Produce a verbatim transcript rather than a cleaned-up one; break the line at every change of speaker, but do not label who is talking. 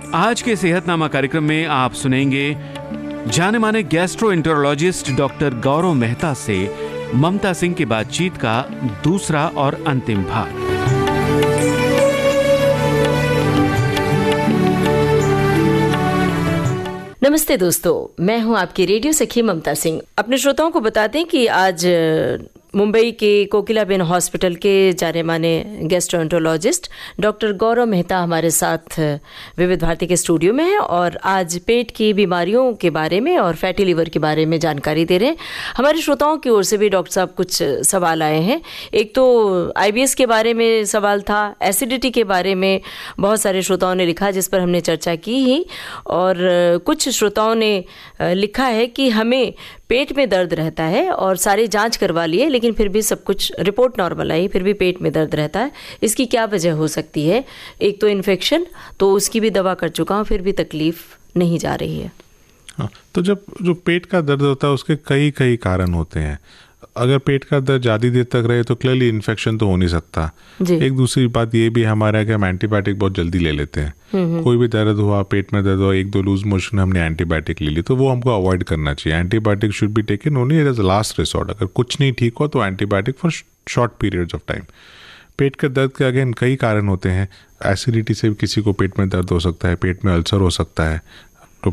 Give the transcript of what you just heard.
आज के सेहतनामा कार्यक्रम में आप सुनेंगे जाने माने गैस्ट्रोएंटरोलॉजिस्ट डॉक्टर गौरव मेहता से ममता सिंह की बातचीत का दूसरा और अंतिम भाग।
नमस्ते दोस्तों, मैं हूं आपकी रेडियो सखी ममता सिंह। अपने श्रोताओं को बता दें कि आज मुंबई के कोकिलाबेन हॉस्पिटल के जाने माने गैस्ट्रोएंटरोलॉजिस्ट डॉक्टर गौरव मेहता हमारे साथ विविध भारती के स्टूडियो में है और आज पेट की बीमारियों के बारे में और फैटी लिवर के बारे में जानकारी दे रहे हैं। हमारे श्रोताओं की ओर से भी डॉक्टर साहब कुछ सवाल आए हैं। एक तो आईबीएस के बारे में सवाल था, एसिडिटी के बारे में बहुत सारे श्रोताओं ने लिखा जिस पर हमने चर्चा की ही, और कुछ श्रोताओं ने लिखा है कि हमें पेट में दर्द रहता है और सारी जांच करवा लिए लेकिन फिर भी सब कुछ रिपोर्ट नॉर्मल आई, फिर भी पेट में दर्द रहता है। इसकी क्या वजह हो सकती है? एक तो इन्फेक्शन, तो उसकी भी दवा कर चुका हूँ, फिर भी तकलीफ नहीं जा रही है।
हाँ, तो जब जो पेट का दर्द होता है उसके कई कई कारण होते हैं। अगर पेट का दर्द ज़्यादा देर तक रहे तो क्लियरली इन्फेक्शन तो हो नहीं सकता। एक दूसरी बात ये भी हमारा है कि हम एंटीबायोटिक बहुत जल्दी ले लेते हैं। कोई भी दर्द हुआ, पेट में दर्द हुआ, एक दो लूज मोशन, हमने एंटीबायोटिक ले ली, तो वो हमको अवॉइड करना चाहिए। Antibiotic should be taken only as last resort. अगर कुछ नहीं ठीक हो तो antibiotic for short periods of time. पेट के दर्द के अगेन कई कारण होते हैं। एसिडिटी से किसी को पेट में दर्द हो सकता है, पेट में अल्सर हो सकता है,